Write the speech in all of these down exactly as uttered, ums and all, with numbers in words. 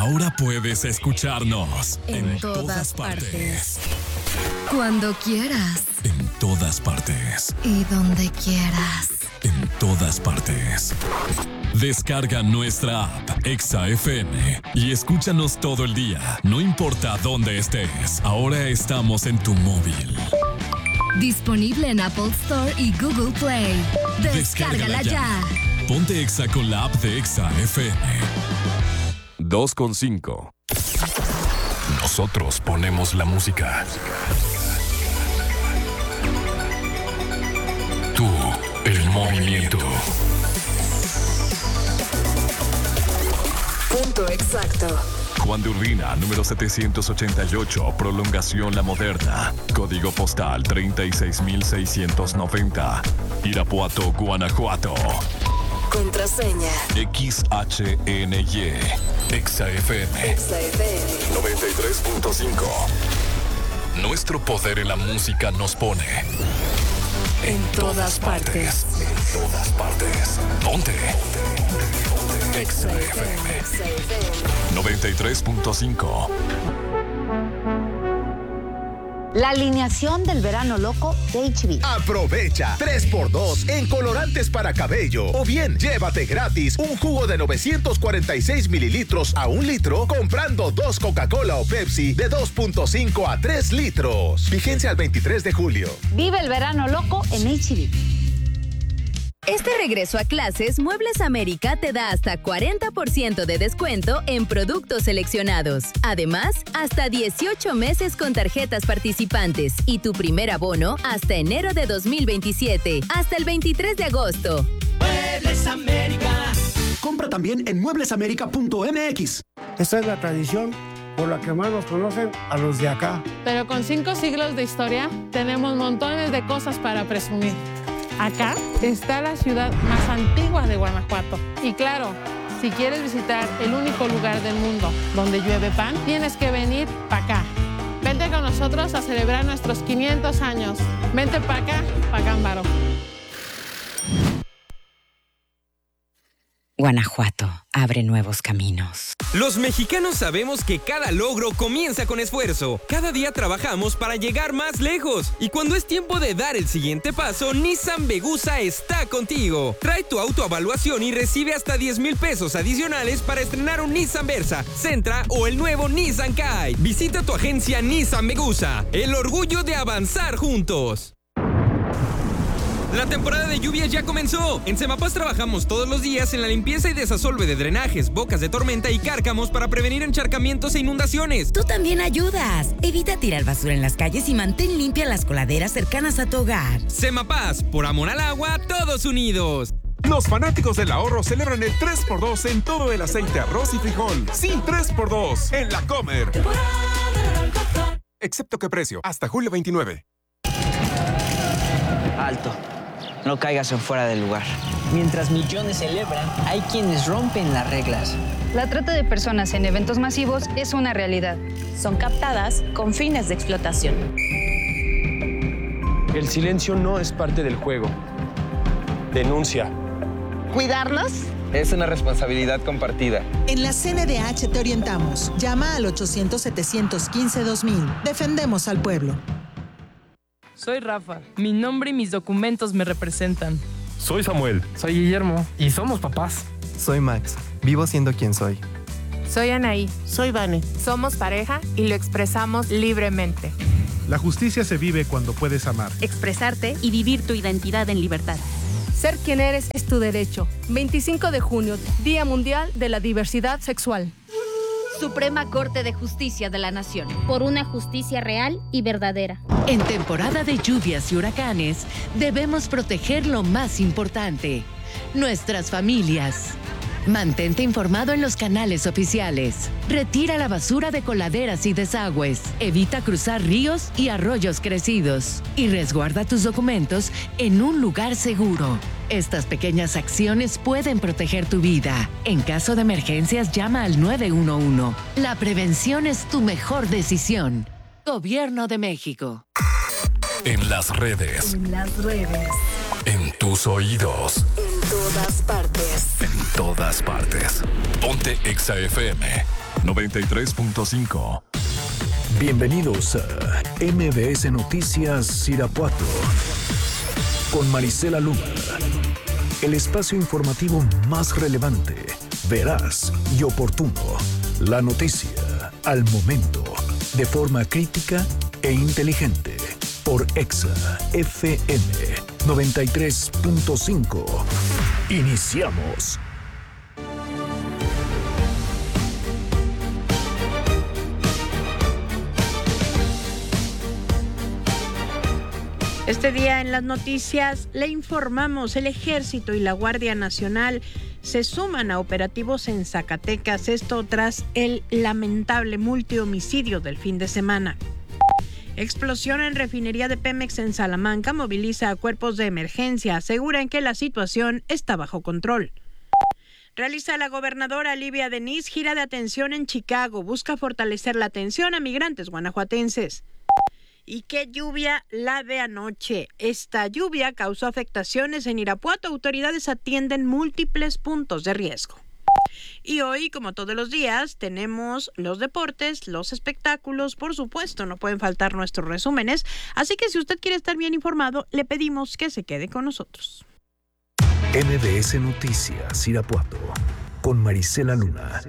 Ahora puedes escucharnos en, en todas, todas partes. partes. Cuando quieras. En todas partes. Y donde quieras. En todas partes. Descarga nuestra app Exa F M y escúchanos todo el día, no importa dónde estés. Ahora estamos en tu móvil. Disponible en Apple Store y Google Play. Descárgala, Descárgala ya. ya. Ponte Exa con la app de Exa F M. dos con cinco. Nosotros ponemos la música. Tú, el movimiento. Punto exacto. Juan de Urbina, número setecientos ochenta y ocho, Prolongación La Moderna. Código postal treinta y seis mil seiscientos noventa. Irapuato, Guanajuato. Contraseña X H N Y. Exa F M. Exa F M noventa y tres punto cinco. Nuestro poder en la música nos pone en, en todas, todas partes. partes. En todas partes. Ponte. Exa F M noventa y tres punto cinco. La alineación del verano loco de H B. Aprovecha tres por dos en colorantes para cabello. O bien, llévate gratis un jugo de novecientos cuarenta y seis mililitros a un litro comprando dos Coca-Cola o Pepsi de dos punto cinco a tres litros. Vigencia al veintitrés de julio. Vive el verano loco en H B. Este regreso a clases, Muebles América te da hasta cuarenta por ciento de descuento en productos seleccionados. Además, hasta dieciocho meses con tarjetas participantes y tu primer abono hasta enero de dos mil veintisiete, hasta el veintitrés de agosto. Muebles América. Compra también en muebles américa punto m x. Esta es la tradición por la que más nos conocen a los de acá. Pero con cinco siglos de historia, tenemos montones de cosas para presumir. Acá está la ciudad más antigua de Guanajuato. Y claro, si quieres visitar el único lugar del mundo donde llueve pan, tienes que venir para acá. Vente con nosotros a celebrar nuestros quinientos años. Vente para acá, pa' Cámbaro. Guanajuato abre nuevos caminos. Los mexicanos sabemos que cada logro comienza con esfuerzo. Cada día trabajamos para llegar más lejos. Y cuando es tiempo de dar el siguiente paso, Nissan Vegusa está contigo. Trae tu autoevaluación y recibe hasta diez mil pesos adicionales para estrenar un Nissan Versa, Sentra o el nuevo Nissan Kite. Visita tu agencia Nissan Vegusa. El orgullo de avanzar juntos. La temporada de lluvias ya comenzó. En Semapaz trabajamos todos los días en la limpieza y desasolve de drenajes, bocas de tormenta y cárcamos para prevenir encharcamientos e inundaciones. Tú también ayudas. Evita tirar basura en las calles y mantén limpias las coladeras cercanas a tu hogar. Semapaz, por amor al agua, todos unidos. Los fanáticos del ahorro celebran el tres por dos en todo el aceite, arroz y frijol. Sí, tres por dos en La Comer. Excepto que precio, hasta julio veintinueve. Alto. No caigas en fuera del lugar. Mientras millones celebran, hay quienes rompen las reglas. La trata de personas en eventos masivos es una realidad. Son captadas con fines de explotación. El silencio no es parte del juego. Denuncia. ¿Cuidarnos? Es una responsabilidad compartida. En la C N D H te orientamos. Llama al ochocientos, setecientos quince, dos mil. Defendemos al pueblo. Soy Rafa. Mi nombre y mis documentos me representan. Soy Samuel. Soy Guillermo. Y somos papás. Soy Max. Vivo siendo quien soy. Soy Anaí. Soy Vane. Somos pareja y lo expresamos libremente. La justicia se vive cuando puedes amar. Expresarte y vivir tu identidad en libertad. Ser quien eres es tu derecho. veinticinco de junio, Día Mundial de la Diversidad Sexual. Suprema Corte de Justicia de la Nación. Por una justicia real y verdadera. En temporada de lluvias y huracanes, debemos proteger lo más importante, nuestras familias. Mantente informado en los canales oficiales. Retira la basura de coladeras y desagües. Evita cruzar ríos y arroyos crecidos. Y resguarda tus documentos en un lugar seguro. Estas pequeñas acciones pueden proteger tu vida. En caso de emergencias, llama al nueve uno uno. La prevención es tu mejor decisión. Gobierno de México. En las redes. En las redes. En tus oídos. En todas partes. En todas partes. Ponte Exa F M. noventa y tres punto cinco. Bienvenidos a M B S Noticias Irapuato con Marisela Luna. El espacio informativo más relevante, veraz y oportuno. La noticia al momento, de forma crítica e inteligente. Por Exa F M noventa y tres punto cinco. Iniciamos. Este día en las noticias le informamos, el Ejército y la Guardia Nacional se suman a operativos en Zacatecas, esto tras el lamentable multihomicidio del fin de semana. Explosión en refinería de Pemex en Salamanca moviliza a cuerpos de emergencia, aseguran que la situación está bajo control. Realiza la gobernadora Livia Denis gira de atención en Chicago, busca fortalecer la atención a migrantes guanajuatenses. Y qué lluvia la de anoche. Esta lluvia causó afectaciones en Irapuato. Autoridades atienden múltiples puntos de riesgo. Y hoy, como todos los días, tenemos los deportes, los espectáculos, por supuesto, no pueden faltar nuestros resúmenes. Así que si usted quiere estar bien informado, le pedimos que se quede con nosotros. M B S Noticias Irapuato con Marisela Luna.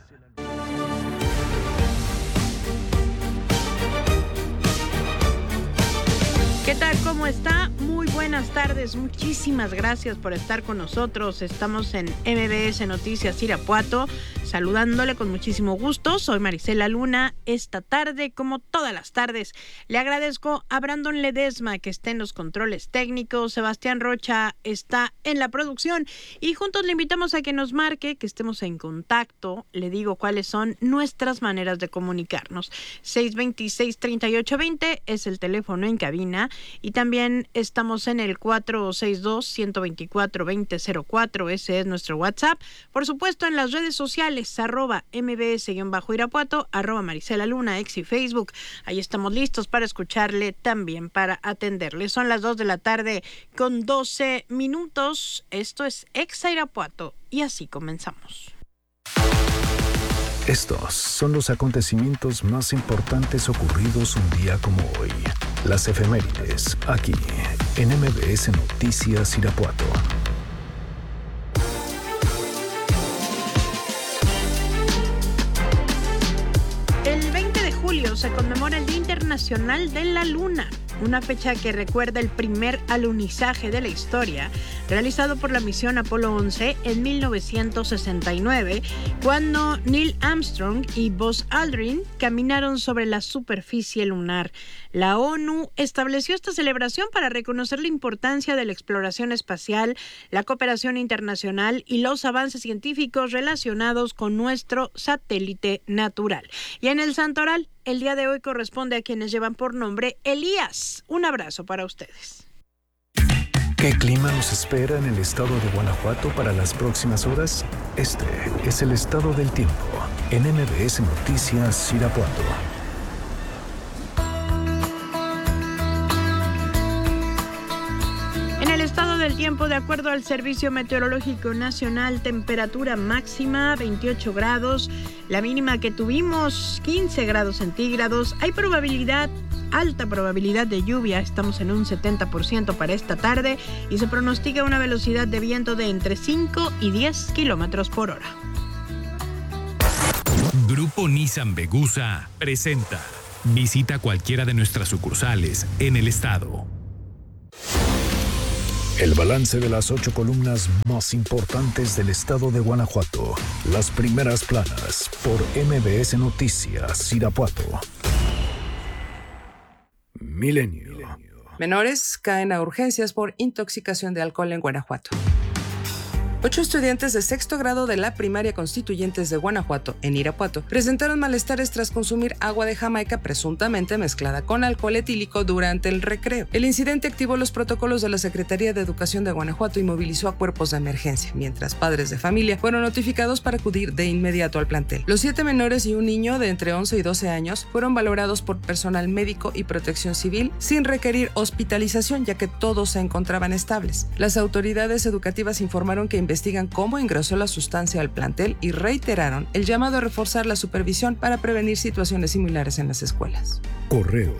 ¿Qué tal? ¿Cómo está? Muy buenas tardes. Muchísimas gracias por estar con nosotros. Estamos en M B S Noticias Irapuato, saludándole con muchísimo gusto. Soy Marisela Luna. Esta tarde, como todas las tardes, le agradezco a Brandon Ledesma, que está en los controles técnicos. Sebastián Rocha está en la producción. Y juntos le invitamos a que nos marque, que estemos en contacto. Le digo cuáles son nuestras maneras de comunicarnos. seis dos seis, tres ocho dos cero es el teléfono en cabina. Y también estamos en el cuatro seis dos, uno dos cuatro, dos cero cero cuatro, ese es nuestro WhatsApp. Por supuesto, en las redes sociales, arroba mbs-irapuato, arroba Marisela Luna, ex y Facebook. Ahí estamos listos para escucharle, también para atenderle. Son las dos de la tarde con doce minutos. Esto es Exa Irapuato y así comenzamos. Estos son los acontecimientos más importantes ocurridos un día como hoy. Las efemérides, aquí, en M B S Noticias Irapuato. El veinte de julio se conmemora el Día Internacional de la Luna, una fecha que recuerda el primer alunizaje de la historia, realizado por la misión Apolo once en mil novecientos sesenta y nueve, cuando Neil Armstrong y Buzz Aldrin caminaron sobre la superficie lunar. La ONU estableció esta celebración para reconocer la importancia de la exploración espacial, la cooperación internacional y los avances científicos relacionados con nuestro satélite natural. Y en el Santoral, el día de hoy corresponde a quienes llevan por nombre Elías. Un abrazo para ustedes. ¿Qué clima nos espera en el estado de Guanajuato para las próximas horas? Este es el estado del tiempo en M B S Noticias Irapuato. En el estado del tiempo, de acuerdo al Servicio Meteorológico Nacional, temperatura máxima veintiocho grados, la mínima que tuvimos quince grados centígrados. Hay probabilidad, alta probabilidad de lluvia, estamos en un setenta por ciento para esta tarde y se pronostica una velocidad de viento de entre cinco y diez kilómetros por hora. Grupo Nissan Vegusa presenta. Visita cualquiera de nuestras sucursales en el estado. El balance de las ocho columnas más importantes del estado de Guanajuato. Las primeras planas por M B S Noticias Irapuato. Milenio. Menores caen a urgencias por intoxicación de alcohol en Guanajuato. Ocho estudiantes de sexto grado de la primaria Constituyentes de Guanajuato, en Irapuato, presentaron malestares tras consumir agua de Jamaica presuntamente mezclada con alcohol etílico durante el recreo. El incidente activó los protocolos de la Secretaría de Educación de Guanajuato y movilizó a cuerpos de emergencia, mientras padres de familia fueron notificados para acudir de inmediato al plantel. Los siete menores y un niño de entre once y doce años fueron valorados por personal médico y protección civil sin requerir hospitalización, ya que todos se encontraban estables. Las autoridades educativas informaron que investigan cómo ingresó la sustancia al plantel y reiteraron el llamado a reforzar la supervisión para prevenir situaciones similares en las escuelas. Correo.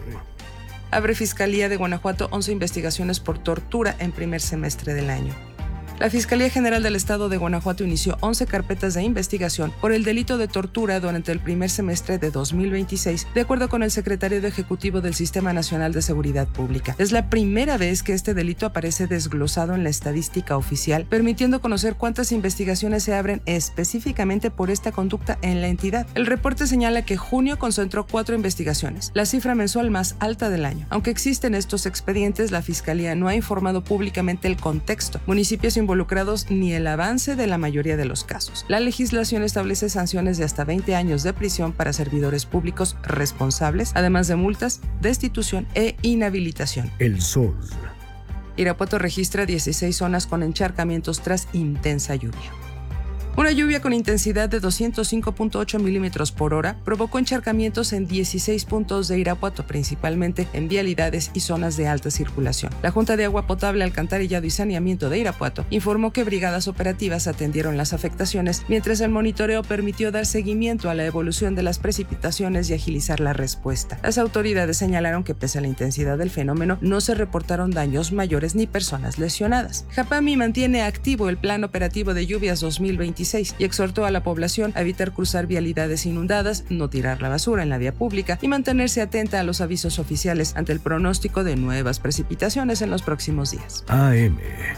Abre Fiscalía de Guanajuato once investigaciones por tortura en primer semestre del año. La Fiscalía General del Estado de Guanajuato inició once carpetas de investigación por el delito de tortura durante el primer semestre de dos mil veintiséis, de acuerdo con el secretario ejecutivo del Sistema Nacional de Seguridad Pública. Es la primera vez que este delito aparece desglosado en la estadística oficial, permitiendo conocer cuántas investigaciones se abren específicamente por esta conducta en la entidad. El reporte señala que junio concentró cuatro investigaciones, la cifra mensual más alta del año. Aunque existen estos expedientes, la Fiscalía no ha informado públicamente el contexto, municipios involucrados ni el avance de la mayoría de los casos. La legislación establece sanciones de hasta veinte años de prisión para servidores públicos responsables, además de multas, destitución e inhabilitación. El Sol. Irapuato registra dieciséis zonas con encharcamientos tras intensa lluvia. Una lluvia con intensidad de doscientos cinco punto ocho milímetros por hora provocó encharcamientos en dieciséis puntos de Irapuato, principalmente en vialidades y zonas de alta circulación. La Junta de Agua Potable, Alcantarillado y Saneamiento de Irapuato informó que brigadas operativas atendieron las afectaciones, mientras el monitoreo permitió dar seguimiento a la evolución de las precipitaciones y agilizar la respuesta. Las autoridades señalaron que pese a la intensidad del fenómeno, no se reportaron daños mayores ni personas lesionadas. Japami mantiene activo el Plan Operativo de Lluvias dos mil veintiséis y exhortó a la población a evitar cruzar vialidades inundadas, no tirar la basura en la vía pública y mantenerse atenta a los avisos oficiales ante el pronóstico de nuevas precipitaciones en los próximos días. A M.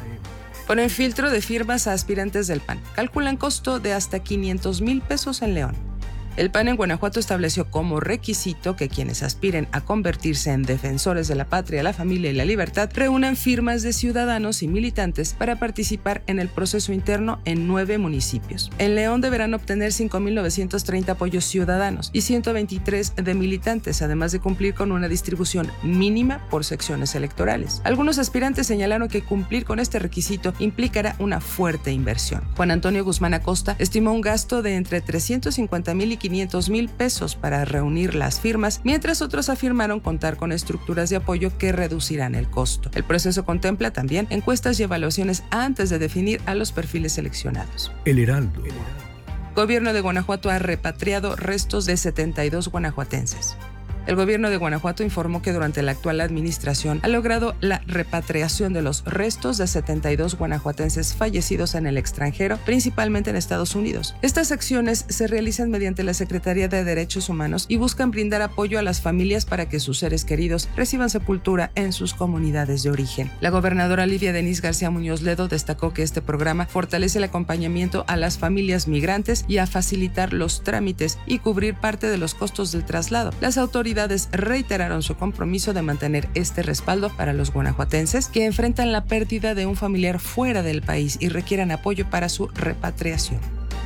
Ponen filtro de firmas a aspirantes del P A N. Calculan costo de hasta quinientos mil pesos en León. El P A N en Guanajuato estableció como requisito que quienes aspiren a convertirse en defensores de la patria, la familia y la libertad reúnan firmas de ciudadanos y militantes para participar en el proceso interno en nueve municipios. En León deberán obtener cinco mil novecientos treinta apoyos ciudadanos y ciento veintitrés de militantes, además de cumplir con una distribución mínima por secciones electorales. Algunos aspirantes señalaron que cumplir con este requisito implicará una fuerte inversión. Juan Antonio Guzmán Acosta estimó un gasto de entre trescientos cincuenta mil y quinientos mil pesos para reunir las firmas, mientras otros afirmaron contar con estructuras de apoyo que reducirán el costo. El proceso contempla también encuestas y evaluaciones antes de definir a los perfiles seleccionados. El Heraldo. Gobierno de Guanajuato ha repatriado restos de setenta y dos guanajuatenses. El gobierno de Guanajuato informó que durante la actual administración ha logrado la repatriación de los restos de setenta y dos guanajuatenses fallecidos en el extranjero, principalmente en Estados Unidos. Estas acciones se realizan mediante la Secretaría de Derechos Humanos y buscan brindar apoyo a las familias para que sus seres queridos reciban sepultura en sus comunidades de origen. La gobernadora Lidia Denise García Muñoz Ledo destacó que este programa fortalece el acompañamiento a las familias migrantes y a facilitar los trámites y cubrir parte de los costos del traslado. Las autoridades reiteraron su compromiso de mantener este respaldo para los guanajuatenses que enfrentan la pérdida de un familiar fuera del país y requieran apoyo para su repatriación.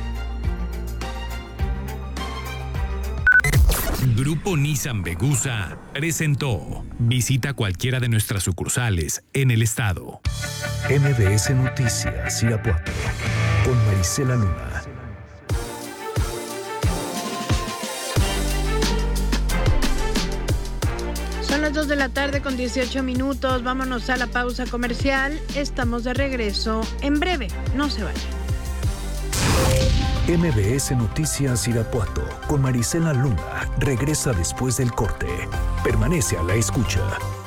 Grupo Nissan Vegusa presentó. Visita cualquiera de nuestras sucursales en el estado. M B S Noticias Irapuato con Marisela Luna. Son las dos de la tarde con dieciocho minutos. Vámonos a la pausa comercial. Estamos de regreso en breve. No se vayan. M B S Noticias Irapuato con Marisela Luna regresa después del corte. Permanece a la escucha.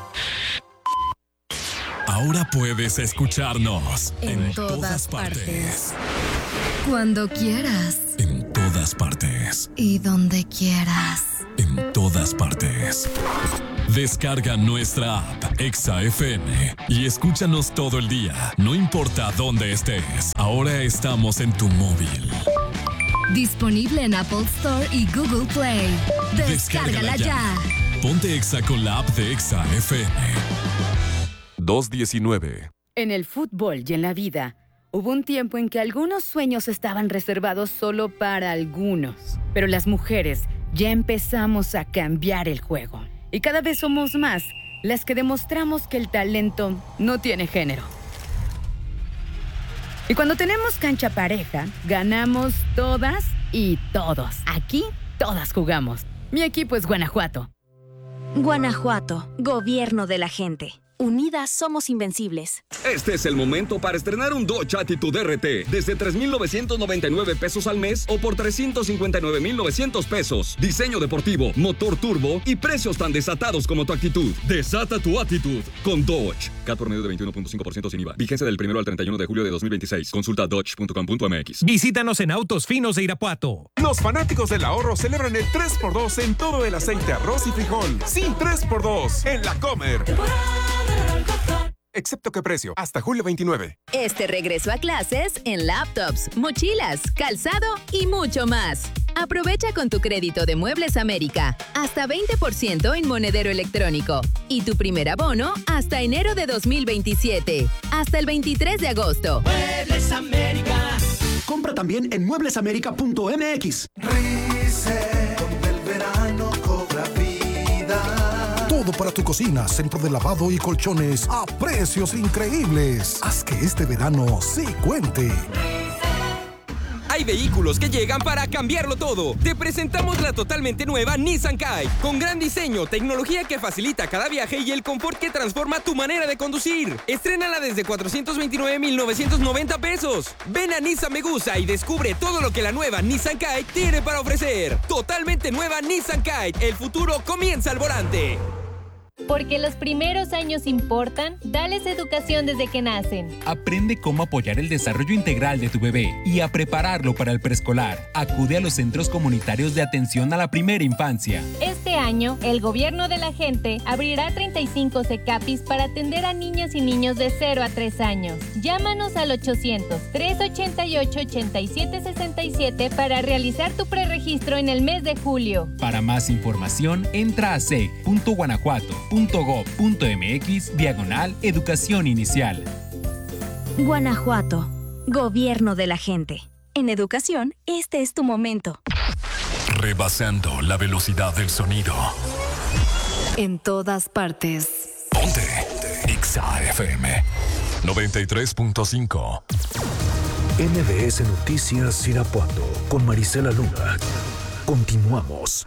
Ahora puedes escucharnos en, en todas, todas partes. partes. Cuando quieras. En todas partes. Y donde quieras. En todas partes. Descarga nuestra app Exa F M y escúchanos todo el día, no importa dónde estés. Ahora estamos en tu móvil. Disponible en Apple Store y Google Play. Descárgala, Descárgala ya. ya. Ponte Exa con la app de Exa F M. dos diecinueve. En el fútbol y en la vida, hubo un tiempo en que algunos sueños estaban reservados solo para algunos. Pero las mujeres ya empezamos a cambiar el juego. Y cada vez somos más las que demostramos que el talento no tiene género. Y cuando tenemos cancha pareja, ganamos todas y todos. Aquí, todas jugamos. Mi equipo es Guanajuato. Guanajuato, gobierno de la gente. Unidas somos invencibles. Este es el momento para estrenar un Dodge Attitude R T desde tres mil novecientos noventa y nueve pesos al mes o por trescientos cincuenta y nueve mil novecientos pesos. Diseño deportivo, motor turbo y precios tan desatados como tu actitud. Desata tu actitud con Dodge. C A T promedio de veintiuno punto cinco por ciento sin I V A. Vigencia del primero al treinta y uno de julio de dos mil veintiséis. Consulta dodge punto com punto m x. Visítanos en Autos Finos de Irapuato. Los fanáticos del ahorro celebran el tres por dos en todo el aceite, arroz y frijol. Sí, tres por dos en La Comer. Excepto qué precio, hasta julio veintinueve. Este regreso a clases en laptops, mochilas, calzado y mucho más. Aprovecha con tu crédito de Muebles América hasta veinte por ciento en monedero electrónico y tu primer abono hasta enero de dos mil veintisiete, hasta el veintitrés de agosto. Muebles América. Compra también en muebles américa punto m x. Rice, donde el verano cobra vida. Todo para tu cocina, centro de lavado y colchones a precios increíbles. Haz que este verano sí cuente. Hay vehículos que llegan para cambiarlo todo. Te presentamos la totalmente nueva Nissan Kite, con gran diseño, tecnología que facilita cada viaje y el confort que transforma tu manera de conducir. Estrénala desde cuatrocientos veintinueve mil novecientos noventa pesos. Ven a Nissan Megusa y descubre todo lo que la nueva Nissan Kite tiene para ofrecer. Totalmente nueva Nissan Kite, el futuro comienza al volante. Porque los primeros años importan, dales educación desde que nacen. Aprende cómo apoyar el desarrollo integral de tu bebé y a prepararlo para el preescolar. Acude a los centros comunitarios de atención a la primera infancia. Este año, el gobierno de la gente abrirá treinta y cinco CECAPIS para atender a niñas y niños de cero a tres años. Llámanos al ochocientos, trescientos ochenta y ocho, ochenta y siete sesenta y siete para realizar tu preregistro en el mes de julio. Para más información, entra a c e punto guanajuato punto gob punto m x diagonal educación inicial. Guanajuato, gobierno de la gente. En educación, este es tu momento. Rebasando la velocidad del sonido. En todas partes. Ponte Exa F M noventa y tres punto cinco. M B S Noticias Irapuato con Marisela Luna. Continuamos.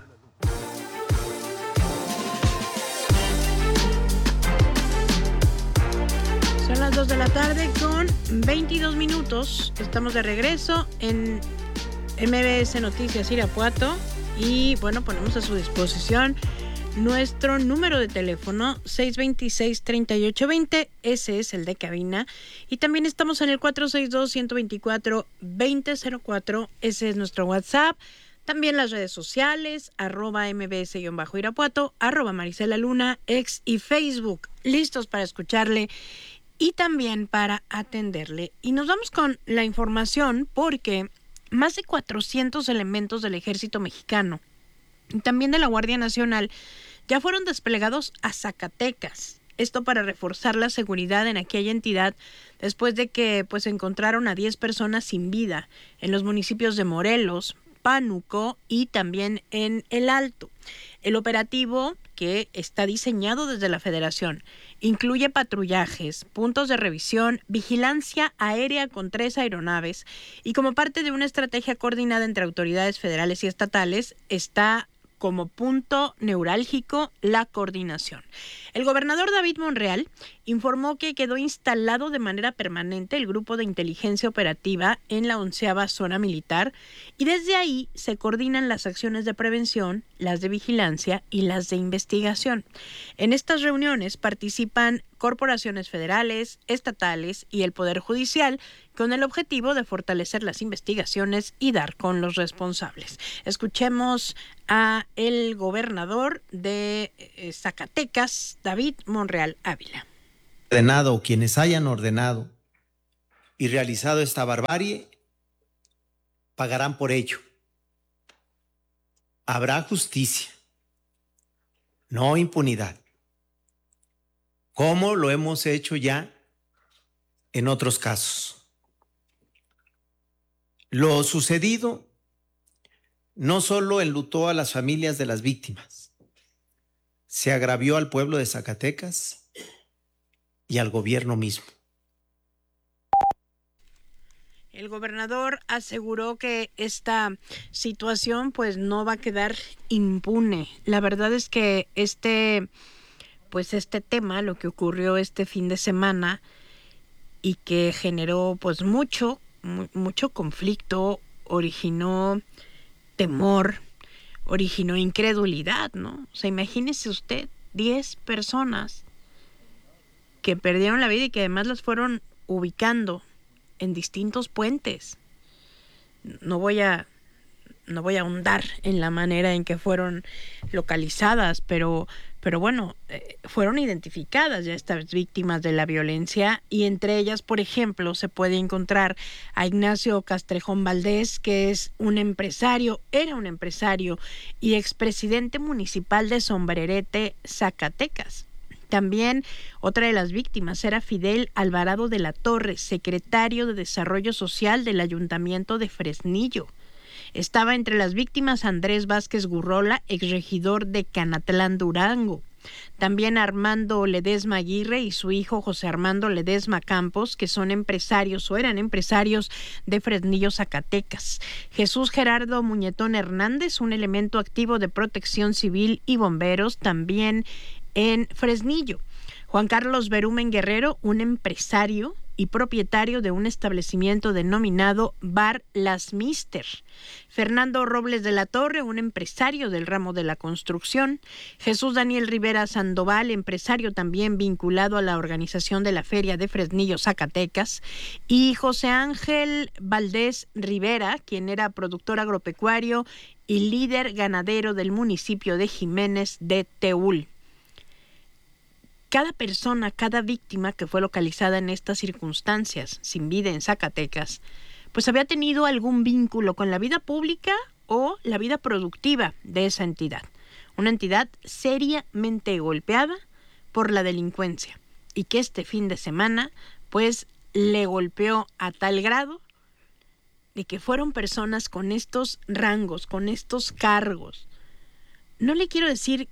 Son las dos de la tarde con veintidós minutos. Estamos de regreso en M B S Noticias Irapuato y bueno, ponemos a su disposición nuestro número de teléfono seis dos seis, tres ocho dos cero, ese es el de cabina, y también estamos en el cuatro seis dos, uno dos cuatro, dos cero cero cuatro, ese es nuestro WhatsApp. También las redes sociales, arroba mbs-irapuato, arroba Marisela Luna, X y Facebook, listos para escucharle y también para atenderle. Y nos vamos con la información porque más de cuatrocientos elementos del Ejército Mexicano y también de la Guardia Nacional ya fueron desplegados a Zacatecas. Esto para reforzar la seguridad en aquella entidad después de que pues encontraron a diez personas sin vida en los municipios de Morelos, Pánuco y también en El Alto. El operativo, que está diseñado desde la Federación, incluye patrullajes, puntos de revisión, vigilancia aérea con tres aeronaves y como parte de una estrategia coordinada entre autoridades federales y estatales, está como punto neurálgico la coordinación. El gobernador David Monreal informó que quedó instalado de manera permanente el grupo de inteligencia operativa en la onceava zona militar y desde ahí se coordinan las acciones de prevención, las de vigilancia y las de investigación. En estas reuniones participan corporaciones federales, estatales y el Poder Judicial con el objetivo de fortalecer las investigaciones y dar con los responsables. Escuchemos a el gobernador de Zacatecas, David Monreal Ávila. Ordenado o quienes hayan ordenado y realizado esta barbarie pagarán por ello. Habrá justicia, no impunidad, como lo hemos hecho ya en otros casos. Lo sucedido no solo enlutó a las familias de las víctimas, se agravió al pueblo de Zacatecas y al gobierno mismo. El gobernador aseguró que esta situación pues no va a quedar impune. La verdad es que este pues este tema, lo que ocurrió este fin de semana y que generó pues mucho, mu- mucho conflicto, originó temor, originó incredulidad, ¿no? O sea, imagínese usted, diez personas que perdieron la vida y que además las fueron ubicando en distintos puentes. No voy a no voy a ahondar en la manera en que fueron localizadas, pero pero bueno, eh, fueron identificadas ya estas víctimas de la violencia, y entre ellas, por ejemplo, se puede encontrar a Ignacio Castrejón Valdés, que es un empresario, era un empresario y expresidente municipal de Sombrerete, Zacatecas. También otra de las víctimas era Fidel Alvarado de la Torre, secretario de Desarrollo Social del Ayuntamiento de Fresnillo. Estaba entre las víctimas Andrés Vázquez Gurrola, exregidor de Canatlán, Durango. También Armando Ledesma Aguirre y su hijo José Armando Ledesma Campos, que son empresarios o eran empresarios de Fresnillo, Zacatecas. Jesús Gerardo Muñetón Hernández, un elemento activo de Protección Civil y bomberos, también en Fresnillo. Juan Carlos Berumen Guerrero, un empresario y propietario de un establecimiento denominado Bar Las Mister. Fernando Robles de la Torre, un empresario del ramo de la construcción. Jesús Daniel Rivera Sandoval, empresario también vinculado a la organización de la Feria de Fresnillo, Zacatecas. Y José Ángel Valdés Rivera, quien era productor agropecuario y líder ganadero del municipio de Jiménez de Teúl. Cada persona, cada víctima que fue localizada en estas circunstancias, sin vida en Zacatecas, pues había tenido algún vínculo con la vida pública o la vida productiva de esa entidad. Una entidad seriamente golpeada por la delincuencia y que este fin de semana, pues, le golpeó a tal grado de que fueron personas con estos rangos, con estos cargos. No le quiero decir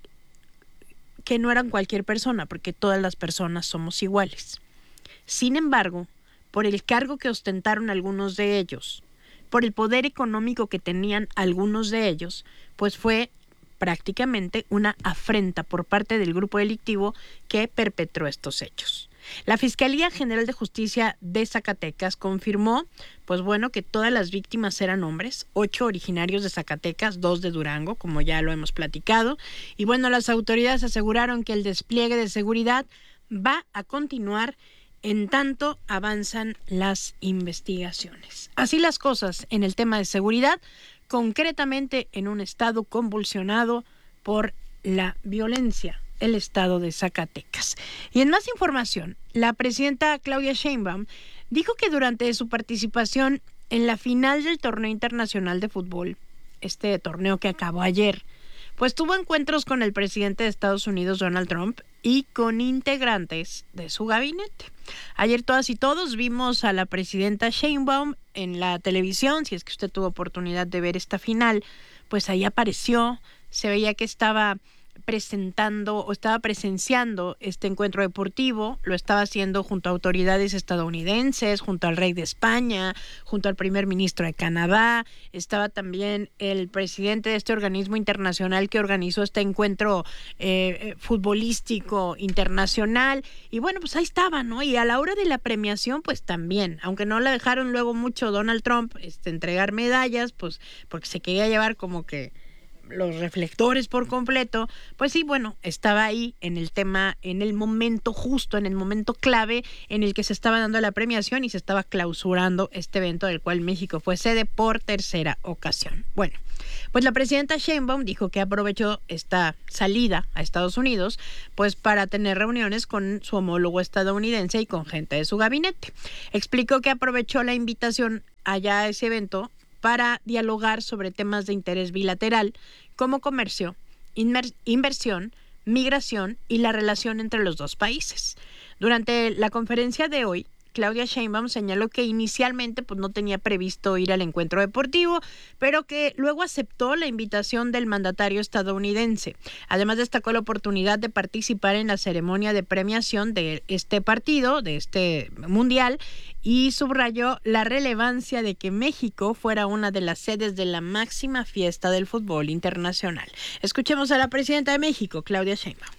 que no eran cualquier persona, porque todas las personas somos iguales. Sin embargo, por el cargo que ostentaron algunos de ellos, por el poder económico que tenían algunos de ellos, pues fue prácticamente una afrenta por parte del grupo delictivo que perpetró estos hechos. La Fiscalía General de Justicia de Zacatecas confirmó, pues bueno, que todas las víctimas eran hombres, ocho originarios de Zacatecas, dos de Durango, como ya lo hemos platicado. Y bueno, las autoridades aseguraron que el despliegue de seguridad va a continuar en tanto avanzan las investigaciones. Así las cosas en el tema de seguridad, concretamente en un estado convulsionado por la violencia, el estado de Zacatecas. Y en más información, la presidenta Claudia Sheinbaum dijo que durante su participación en la final del torneo internacional de fútbol, este torneo que acabó ayer, pues tuvo encuentros con el presidente de Estados Unidos, Donald Trump, y con integrantes de su gabinete. Ayer todas y todos vimos a la presidenta Sheinbaum en la televisión. Si es que usted tuvo oportunidad de ver esta final, pues ahí apareció, se veía que estaba presentando o estaba presenciando este encuentro deportivo, lo estaba haciendo junto a autoridades estadounidenses, junto al rey de España, junto al primer ministro de Canadá. Estaba también el presidente de este organismo internacional que organizó este encuentro eh, futbolístico internacional, y bueno, pues ahí estaba, ¿no? Y a la hora de la premiación, pues también, aunque no la dejaron luego mucho Donald Trump este, entregar medallas, pues porque se quería llevar como que los reflectores por completo, pues sí, bueno, estaba ahí en el tema, en el momento justo, en el momento clave en el que se estaba dando la premiación y se estaba clausurando este evento del cual México fue sede por tercera ocasión. Bueno, pues la presidenta Sheinbaum dijo que aprovechó esta salida a Estados Unidos pues para tener reuniones con su homólogo estadounidense y con gente de su gabinete. Explicó que aprovechó la invitación allá a ese evento para dialogar sobre temas de interés bilateral como comercio, inmer- inversión, migración y la relación entre los dos países. Durante la conferencia de hoy, Claudia Sheinbaum señaló que inicialmente pues, no tenía previsto ir al encuentro deportivo, pero que luego aceptó la invitación del mandatario estadounidense. Además, destacó la oportunidad de participar en la ceremonia de premiación de este partido, de este mundial, y subrayó la relevancia de que México fuera una de las sedes de la máxima fiesta del fútbol internacional. Escuchemos a la presidenta de México, Claudia Sheinbaum.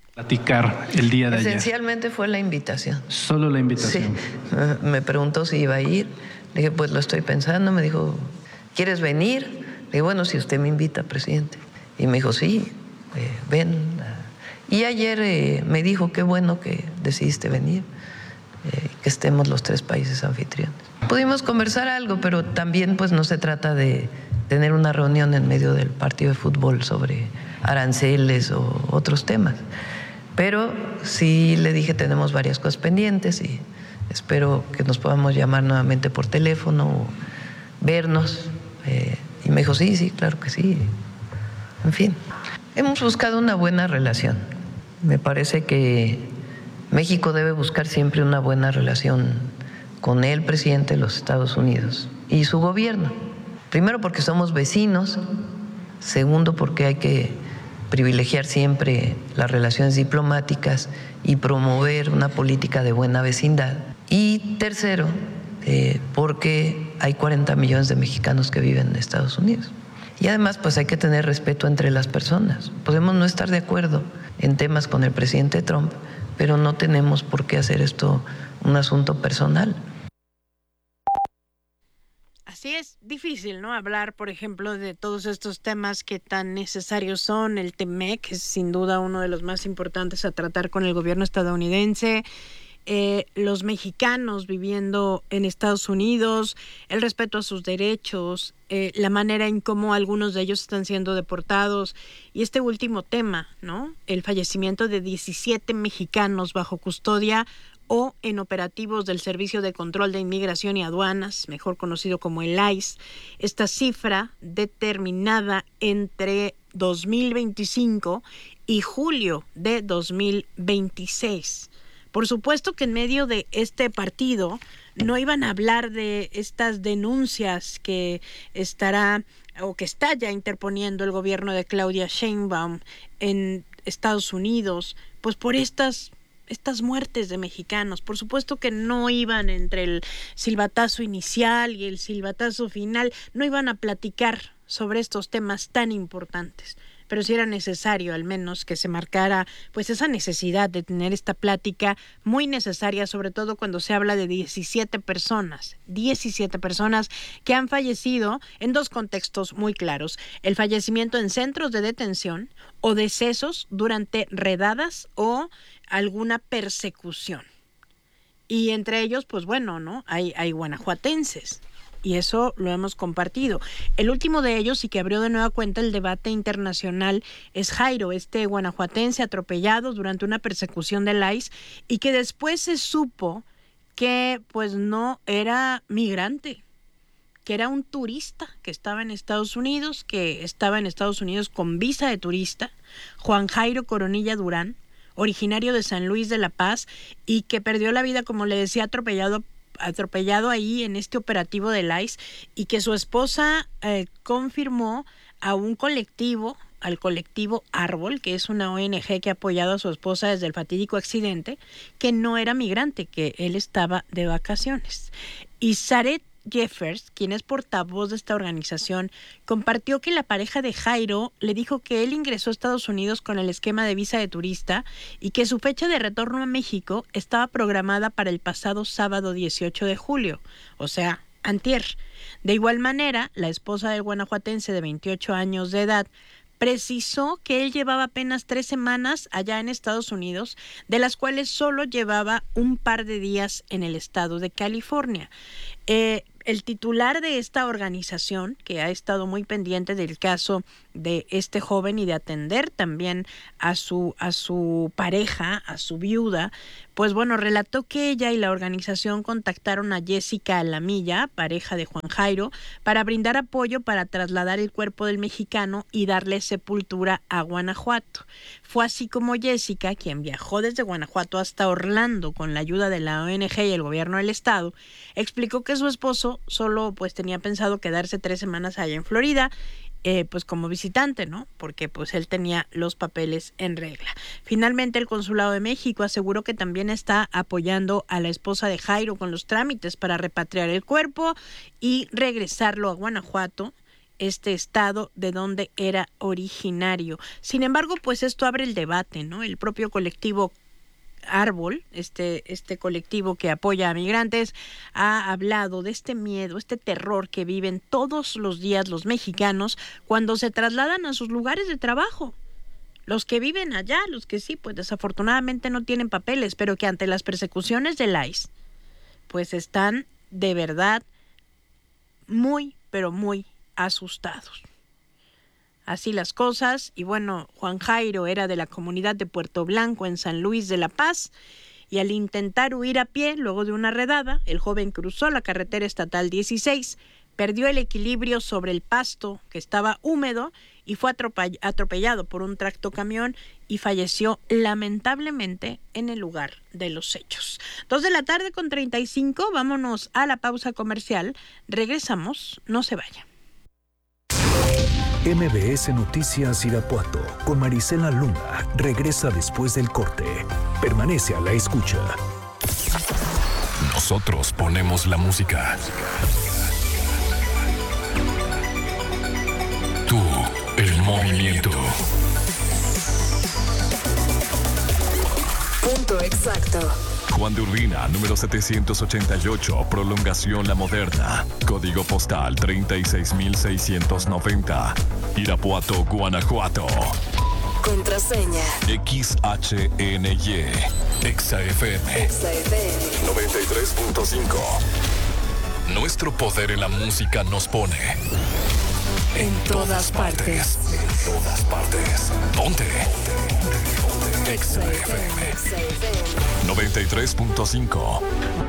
platicar el día de ayer? Esencialmente fue la invitación. ¿Solo la invitación? Sí. Me preguntó si iba a ir. Le dije, pues lo estoy pensando. Me dijo, ¿quieres venir? Le dije, bueno, si usted me invita, presidente. Y me dijo, sí, eh, ven. Y ayer eh, me dijo, qué bueno que decidiste venir, eh, que estemos los tres países anfitriones. Pudimos conversar algo, pero también pues no se trata de tener una reunión en medio del partido de fútbol sobre aranceles o otros temas. Pero sí le dije, tenemos varias cosas pendientes y espero que nos podamos llamar nuevamente por teléfono o vernos. Eh, y me dijo, sí, sí, claro que sí. En fin, hemos buscado una buena relación. Me parece que México debe buscar siempre una buena relación con el presidente de los Estados Unidos y su gobierno. Primero porque somos vecinos, segundo porque hay que privilegiar siempre las relaciones diplomáticas y promover una política de buena vecindad. Y tercero, eh, porque hay cuarenta millones de mexicanos que viven en Estados Unidos. Y además, pues hay que tener respeto entre las personas. Podemos no estar de acuerdo en temas con el presidente Trump, pero no tenemos por qué hacer esto un asunto personal. Así es, difícil, ¿no? Hablar, por ejemplo, de todos estos temas que tan necesarios son. El T M E C es sin duda uno de los más importantes a tratar con el gobierno estadounidense. Eh, los mexicanos viviendo en Estados Unidos, el respeto a sus derechos, eh, la manera en cómo algunos de ellos están siendo deportados y este último tema, ¿no? El fallecimiento de diecisiete mexicanos bajo custodia o en operativos del Servicio de Control de Inmigración y Aduanas, mejor conocido como el I C E. Esta cifra determinada entre dos mil veinticinco y julio de dos mil veintiséis. Por supuesto que en medio de este partido no iban a hablar de estas denuncias que estará o que está ya interponiendo el gobierno de Claudia Sheinbaum en Estados Unidos, pues por estas estas muertes de mexicanos. Por supuesto que no iban entre el silbatazo inicial y el silbatazo final, no iban a platicar sobre estos temas tan importantes. Pero sí era necesario al menos que se marcara pues esa necesidad de tener esta plática muy necesaria, sobre todo cuando se habla de diecisiete personas, diecisiete personas que han fallecido en dos contextos muy claros: el fallecimiento en centros de detención o decesos durante redadas o alguna persecución. Y entre ellos, pues bueno, ¿no? Hay, hay guanajuatenses. Y eso lo hemos compartido. El último de ellos, y que abrió de nueva cuenta el debate internacional, es Jairo, este guanajuatense atropellado durante una persecución del I C E y que después se supo que pues no era migrante, que era un turista que estaba en Estados Unidos, que estaba en Estados Unidos con visa de turista, Juan Jairo Coronilla Durán, originario de San Luis de la Paz, y que perdió la vida, como le decía, atropellado atropellado ahí en este operativo del I C E, y que su esposa eh, confirmó a un colectivo, al colectivo Árbol, que es una O N G que ha apoyado a su esposa desde el fatídico accidente, que no era migrante, que él estaba de vacaciones. Y Zaret Jeffers, quien es portavoz de esta organización, compartió que la pareja de Jairo le dijo que él ingresó a Estados Unidos con el esquema de visa de turista y que su fecha de retorno a México estaba programada para el pasado sábado dieciocho de julio, o sea, antier. De igual manera, la esposa del guanajuatense de veintiocho años de edad precisó que él llevaba apenas tres semanas allá en Estados Unidos, de las cuales solo llevaba un par de días en el estado de California. Eh, el titular de esta organización, que ha estado muy pendiente del caso de este joven y de atender también a su, a su pareja, a su viuda, pues bueno, relató que ella y la organización contactaron a Jessica Alamilla, pareja de Juan Jairo, para brindar apoyo para trasladar el cuerpo del mexicano y darle sepultura a Guanajuato. Fue así como Jessica, quien viajó desde Guanajuato hasta Orlando con la ayuda de la O N G y el gobierno del estado, explicó que su esposo solo pues tenía pensado quedarse tres semanas allá en Florida, Eh, pues como visitante, ¿no? Porque pues él tenía los papeles en regla. Finalmente, el Consulado de México aseguró que también está apoyando a la esposa de Jairo con los trámites para repatriar el cuerpo y regresarlo a Guanajuato, este estado de donde era originario. Sin embargo, pues esto abre el debate, ¿no? El propio colectivo Árbol, este, este colectivo que apoya a migrantes, ha hablado de este miedo, este terror que viven todos los días los mexicanos cuando se trasladan a sus lugares de trabajo. Los que viven allá, los que sí, pues desafortunadamente no tienen papeles, pero que ante las persecuciones del I C E, pues están de verdad muy, pero muy asustados. Así las cosas, y bueno, Juan Jairo era de la comunidad de Puerto Blanco en San Luis de la Paz, y al intentar huir a pie luego de una redada, el joven cruzó la carretera estatal dieciséis, perdió el equilibrio sobre el pasto que estaba húmedo y fue atropellado por un tractocamión y falleció lamentablemente en el lugar de los hechos. Dos de la tarde con treinta y cinco, vámonos a la pausa comercial, regresamos, no se vaya. M B S Noticias Irapuato con Marisela Luna regresa después del corte. Permanece a la escucha. Nosotros ponemos la música. Tú, el movimiento. Punto exacto. Juan de Urbina, número setecientos ochenta y ocho, prolongación La Moderna. Código postal treinta y seis mil seiscientos noventa. Irapuato, Guanajuato. Contraseña. X H N Y. Exa F M. Exa F M. noventa y tres punto cinco. Nuestro poder en la música nos pone en, en todas, todas partes. partes. En todas partes. Ponte. Exa F M. noventa y tres punto cinco.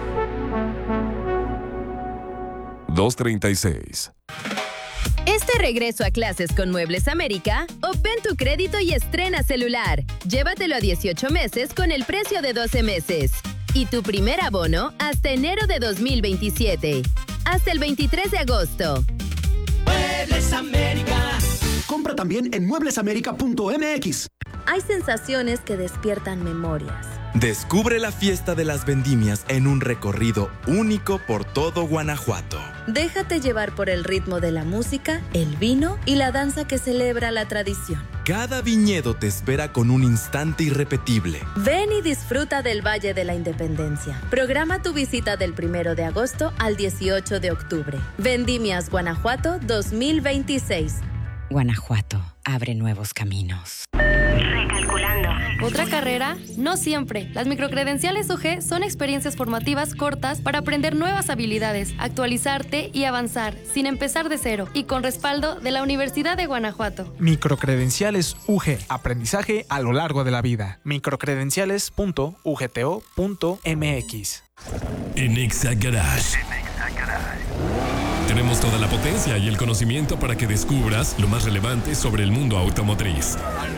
dos treinta y seis. Este regreso a clases con Muebles América, obtén tu crédito y estrena celular. Llévatelo a dieciocho meses con el precio de doce meses. Y tu primer abono hasta enero de dos mil veintisiete. Hasta el veintitrés de agosto. Muebles América. Compra también en muebles américa punto m x. Hay sensaciones que despiertan memorias. Descubre la fiesta de las vendimias en un recorrido único por todo Guanajuato. Déjate llevar por el ritmo de la música, el vino y la danza que celebra la tradición. Cada viñedo te espera con un instante irrepetible. Ven y disfruta del Valle de la Independencia. Programa tu visita del primero de agosto al dieciocho de octubre. Vendimias Guanajuato dos mil veintiséis. Guanajuato abre nuevos caminos. Recalculando. ¿Otra carrera? No siempre. Las microcredenciales U G son experiencias formativas cortas para aprender nuevas habilidades, actualizarte y avanzar, sin empezar de cero, y con respaldo de la Universidad de Guanajuato. Microcredenciales U G. Aprendizaje a lo largo de la vida. microcredenciales punto u g t o punto m x. En Exa Garage. Tenemos toda la potencia y el conocimiento para que descubras lo más relevante sobre el mundo automotriz.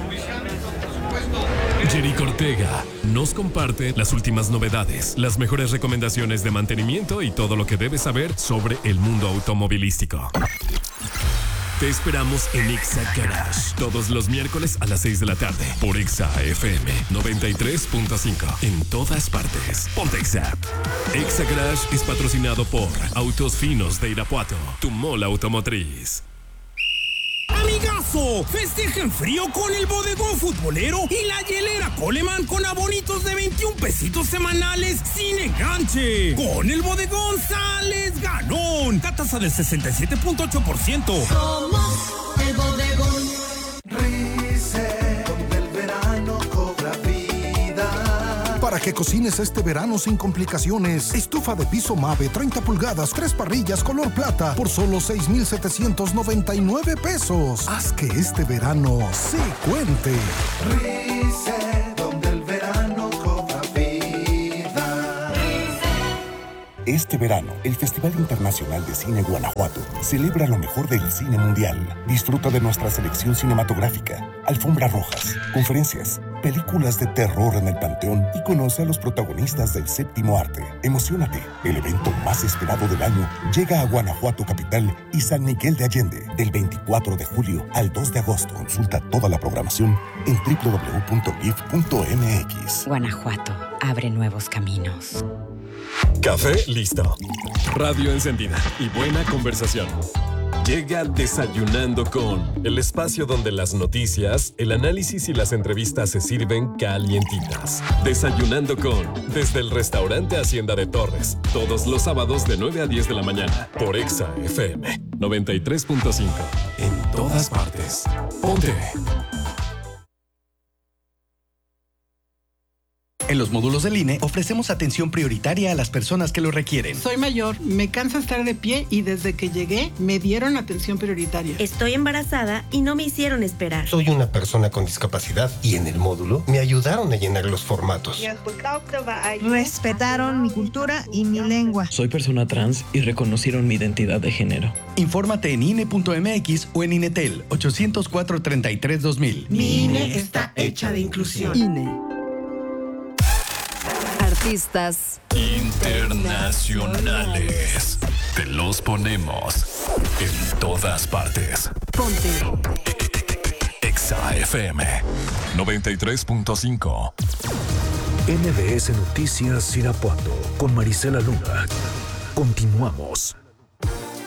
Jerico Ortega nos comparte las últimas novedades, las mejores recomendaciones de mantenimiento y todo lo que debes saber sobre el mundo automovilístico. Te esperamos en Exa Garage todos los miércoles a las seis de la tarde por Exa F M noventa y tres punto cinco. En todas partes. Ponte Exa. Exa Garage es patrocinado por Autos Finos de Irapuato, tu mola automotriz. ¡Amigazo! Festejen frío con el bodegón futbolero y la hielera Coleman con abonitos de veintiún pesitos semanales sin enganche. Con el bodegón sales ganón. Tasa del sesenta y siete punto ocho por ciento. Somos el bodegón. Rice, donde el verano cobra vida. Para que cocines este verano sin complicaciones, estufa de piso Mave treinta pulgadas, tres parrillas color plata por solo seis mil setecientos noventa y nueve pesos. Haz que este verano sí cuente. Rice, donde el verano cobra vida. Este verano, el Festival Internacional de Cine Guanajuato celebra lo mejor del cine mundial. Disfruta de nuestra selección cinematográfica, alfombras rojas, conferencias, películas de terror en el Panteón y conoce a los protagonistas del séptimo arte. Emociónate, el evento más esperado del año llega a Guanajuato Capital y San Miguel de Allende del veinticuatro de julio al dos de agosto. Consulta toda la programación en doble u doble u doble u punto gif punto m x. Guanajuato abre nuevos caminos. Café listo. Radio encendida y buena conversación. Llega Desayunando con, el espacio donde las noticias, el análisis y las entrevistas se sirven calientitas. Desayunando con, desde el restaurante Hacienda de Torres, todos los sábados de nueve a diez de la mañana, por Exa F M noventa y tres punto cinco. En todas partes. Ponte. En los módulos del I N E ofrecemos atención prioritaria a las personas que lo requieren. Soy mayor, me cansa estar de pie y desde que llegué me dieron atención prioritaria. Estoy embarazada y no me hicieron esperar. Soy una persona con discapacidad y en el módulo me ayudaron a llenar los formatos. Respetaron mi cultura y mi lengua. Soy persona trans y reconocieron mi identidad de género. Infórmate en I N E punto M X o en Inetel ochocientos cuatro, treinta y tres, dos mil. Mi I N E está hecha de inclusión. I N E. Artistas internacionales. Te los ponemos en todas partes. Ponte. Exa F M noventa y tres punto cinco. M B S Noticias Irapuato con Marisela Luna. Continuamos.